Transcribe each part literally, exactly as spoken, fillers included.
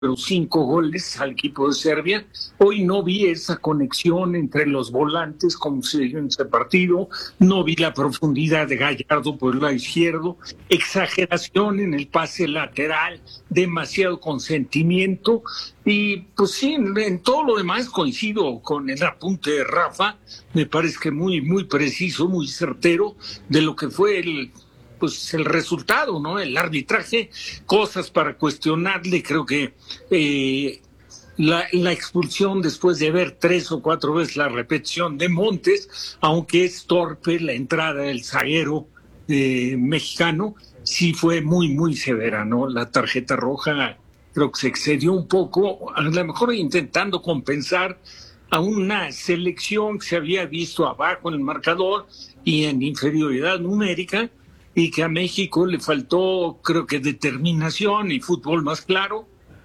pero cinco goles al equipo de Serbia. Hoy no vi esa conexión entre los volantes como se dio en ese partido, no vi la profundidad de Gallardo por el lado izquierdo, exageración en el pase lateral, demasiado consentimiento y pues sí, en, en todo lo demás coincido con el apunte de Rafa, me parece que muy, muy preciso, muy certero de lo que fue el pues el resultado, ¿no? El arbitraje, cosas para cuestionarle, creo que eh, la, la expulsión después de ver tres o cuatro veces la repetición de Montes, aunque es torpe la entrada del zaguero eh, mexicano, sí fue muy, muy severa, ¿no? La tarjeta roja creo que se excedió un poco, a lo mejor intentando compensar a una selección que se había visto abajo en el marcador y en inferioridad numérica, y que a México le faltó, creo que, determinación y fútbol más claro,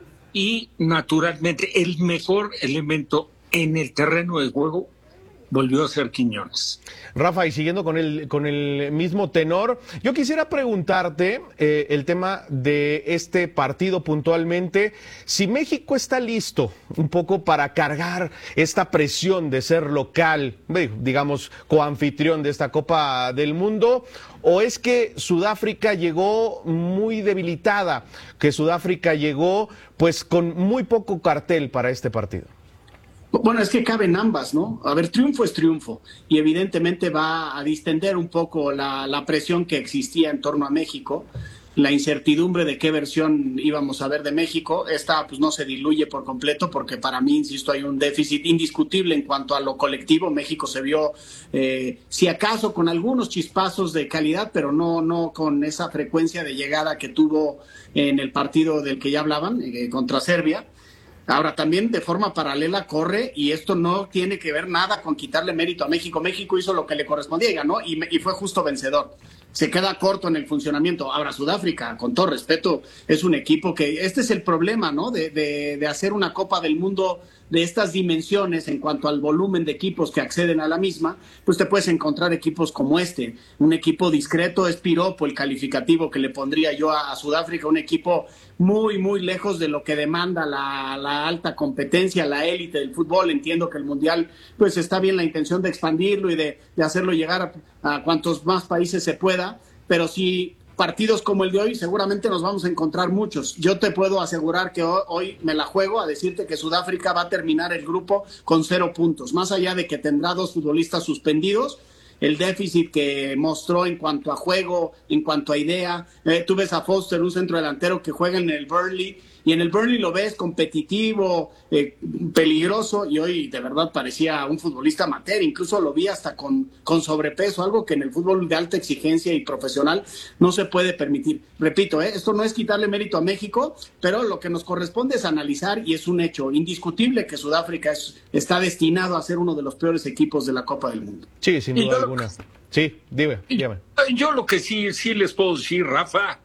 y naturalmente el mejor elemento en el terreno de juego volvió a ser Quiñones. Rafa, y siguiendo con el, con el mismo tenor, yo quisiera preguntarte eh, el tema de este partido puntualmente, si México está listo un poco para cargar esta presión de ser local, digamos, coanfitrión de esta Copa del Mundo, o es que Sudáfrica llegó muy debilitada, que Sudáfrica llegó pues con muy poco cartel para este partido. Bueno, es que caben ambas, ¿no? A ver, triunfo es triunfo y evidentemente va a distender un poco la, la presión que existía en torno a México, la incertidumbre de qué versión íbamos a ver de México. Esta pues no se diluye por completo porque para mí, insisto, hay un déficit indiscutible en cuanto a lo colectivo. México se vio, eh, si acaso, con algunos chispazos de calidad, pero no, no con esa frecuencia de llegada que tuvo en el partido del que ya hablaban, eh, contra Serbia. Ahora, también de forma paralela corre, y esto no tiene que ver nada con quitarle mérito a México. México hizo lo que le correspondía y ganó, y, y fue justo vencedor. Se queda corto en el funcionamiento. Ahora, Sudáfrica, con todo respeto, es un equipo que... Este es el problema, ¿no? De, de, de hacer una Copa del Mundo de estas dimensiones en cuanto al volumen de equipos que acceden a la misma, pues te puedes encontrar equipos como este. Un equipo discreto, es piropo el calificativo que le pondría yo a, a Sudáfrica, un equipo muy, muy lejos de lo que demanda la, la alta competencia, la élite del fútbol. Entiendo que el Mundial, pues está bien la intención de expandirlo y de, de hacerlo llegar a, a cuantos más países se pueda, pero sí... Partidos como el de hoy seguramente nos vamos a encontrar muchos. Yo te puedo asegurar que hoy me la juego a decirte que Sudáfrica va a terminar el grupo con cero puntos. Más allá de que tendrá dos futbolistas suspendidos, el déficit que mostró en cuanto a juego, en cuanto a idea. Eh, tú ves a Foster, un centro delantero que juega en el Burnley, y en el Burnley lo ves competitivo, eh, peligroso, y hoy de verdad parecía un futbolista amateur, incluso lo vi hasta con, con sobrepeso, algo que en el fútbol de alta exigencia y profesional no se puede permitir. Repito, eh, esto no es quitarle mérito a México, pero lo que nos corresponde es analizar, y es un hecho indiscutible que Sudáfrica es, está destinado a ser uno de los peores equipos de la Copa del Mundo. Sí, sin duda alguna. Sí, dime, dígame. Yo lo que sí, sí les puedo decir, Rafa,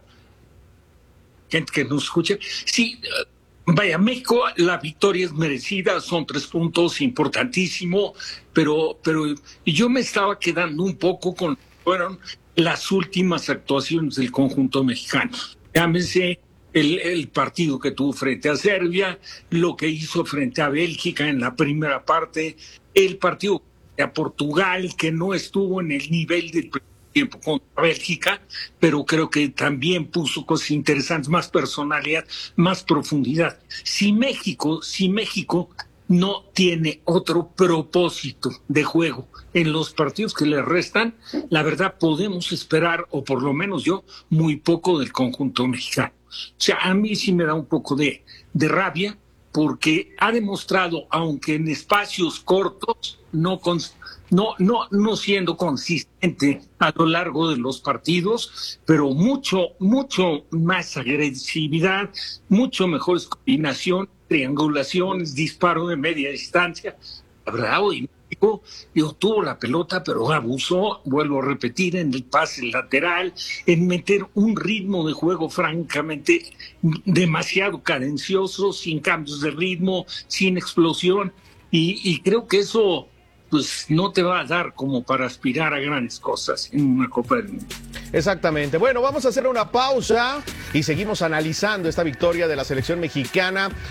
gente que nos escucha, sí, vaya, México, la victoria es merecida, son tres puntos, importantísimo, pero, pero yo me estaba quedando un poco con, fueron las últimas actuaciones del conjunto mexicano. Llámese el, el partido que tuvo frente a Serbia, lo que hizo frente a Bélgica en la primera parte, el partido a Portugal, que no estuvo en el nivel del tiempo contra Bélgica, pero creo que también puso cosas interesantes, más personalidad, más profundidad. Si México, si México no tiene otro propósito de juego en los partidos que le restan, la verdad podemos esperar, o por lo menos yo, muy poco del conjunto mexicano. O sea, a mí sí me da un poco de, de rabia, porque ha demostrado, aunque en espacios cortos, no, con, no, no, no siendo consistente a lo largo de los partidos, pero mucho, mucho más agresividad, mucho mejor coordinación, triangulaciones, disparo de media distancia. La verdad, hoy México yo, tuvo la pelota, pero abusó, vuelvo a repetir, en el pase lateral, en meter un ritmo de juego francamente demasiado cadencioso, sin cambios de ritmo, sin explosión, y, y creo que eso pues no te va a dar como para aspirar a grandes cosas en una Copa del Mundo. Exactamente. Bueno, vamos a hacer una pausa y seguimos analizando esta victoria de la selección mexicana